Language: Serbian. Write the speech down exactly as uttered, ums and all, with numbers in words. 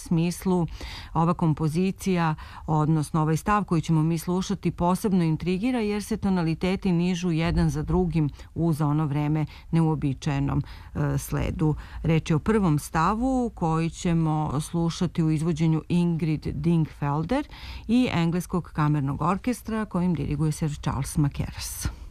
smislu ova kompozicija, odnosno ovaj stav koji ćemo mi slušati, posebno intrigira jer se tonaliteti nižu jedan za drugim u za ono vreme neuobičajenom e, sledu. Reč je o prvom stavu koji ćemo slušati u izvođenju Ingrid Dingfelder i engleskog kamernog orkestra kojim diriguje Sir Charles Mackerras.